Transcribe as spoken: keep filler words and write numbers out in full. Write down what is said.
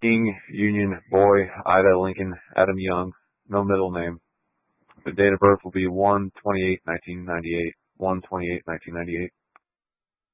Ing, Union, Boy, Ida, Lincoln, Adam Young, no middle name. The date of birth will be one twenty-eight nineteen ninety-eight, one twenty-eight nineteen ninety-eight.